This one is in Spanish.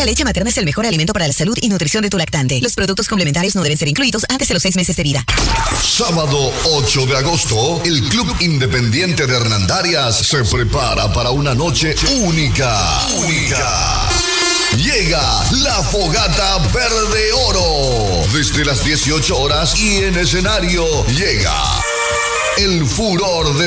La leche materna es el mejor alimento para la salud y nutrición de tu lactante. Los productos complementarios no deben ser incluidos antes de los 6 meses de vida. Sábado 8 de agosto, el Club Independiente de Hernandarias se prepara para una noche única. Llega la Fogata Verde Oro. Desde las 18 horas y en escenario llega el furor de